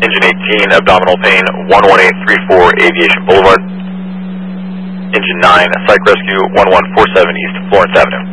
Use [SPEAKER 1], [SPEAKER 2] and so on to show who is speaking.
[SPEAKER 1] engine 18, abdominal pain, 11834 Aviation Boulevard. Engine 9, psych rescue, 1147 East Florence Avenue.